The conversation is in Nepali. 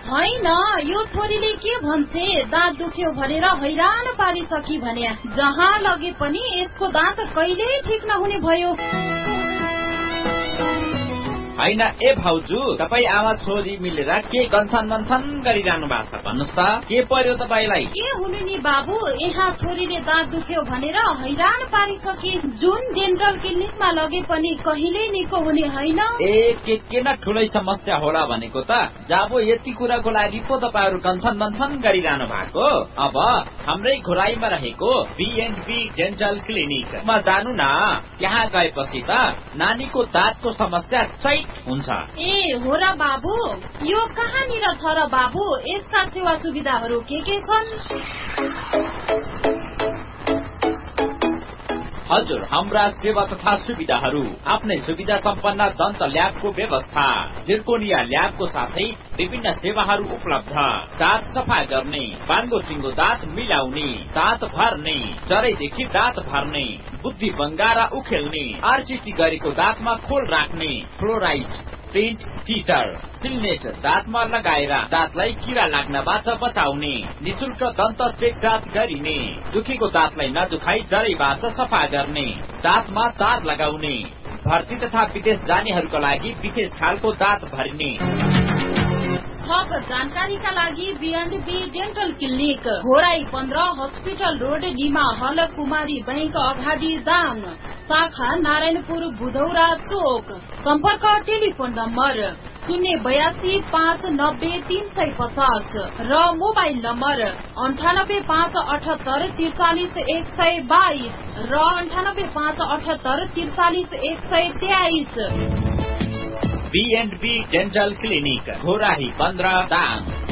होइन, यो छोरीले के भन्छे, दाँत दुख्यो भनेर हैरान पारिसकी भने जहाँ लगे पनि यसको दाँत कहिल्यै ठिक नहुने भयो। हैन ए भाउजू, तपाई आमा छोरी मिलेर के गन्थन मन्थन गरिरहनु भएको छ भन्नुस् त, के पर्यो तपाईलाई? के हुनु नि बाबु, यहाँ छोरीले दाँत दुख्यो भनेर हैरान पारिसकी, जुन डेन्टल क्लिनिकमा लगे पनि कहिले निको हुने होइन। ए के न ठुलै समस्या होला भनेको त, जाबो यति कुराको लागि पो तपाईहरु गन्थन मन्थन गरिरहनु भएको। अब हाम्रै घोराईमा रहेको B&B डेन्टल क्लिनिकमा जानु न, त्यहाँ गएपछि त नानीको दाँतको समस्या सही हुन्छ। ए हो र बाबु, यो कहाँनिर छ र बाबु, यसका सेवा सुविधाहरू के छन्? हजुर, हाम्रा सेवा तथा सुविधाहरू आफ्नै सुविधा सम्पन्न दन्त ल्याबको व्यवस्था, जिर्कोनिया ल्याबको साथै विभिन्न सेवाहरू उपलब्ध। दाँत सफा गर्ने, बाङ्गो चिङ्गो दाँत मिलाउने, दाँत भर्ने, जरैदेखि दाँत भर्ने, बुद्धि बङ्गारा उखेल्ने, आरसिटी गरेको दाँतमा खोल राख्ने, फ्लोराइड, प्रिन्ट टिचर, सिलनेट दाँतमा लगाएर दाँतलाई किरा लाग्नबाट बचाउने, निशुल्क दन्त चेक जाँच गरिने, दुखेको दाँतलाई नदुखाई जरैबाट सफा गर्ने, दाँतमा तार लगाउने, भर्ती तथा विदेश जानेहरूका लागि विशेष खालको दाँत भरिने। थप जानकारीका लागि B&B dental clinic, Ghorahi 15, hospital road, Dima हल, कुमारी बैंक अगाडि दाङ, शाखा नारायणपुर बुधौरा चोक। सम्पर्क टेलिफोन नम्बर 082590350 र मोबाइल नम्बर 9857843122 र 9857843123। B&B dental clinic, Ghorahi 15 Dang.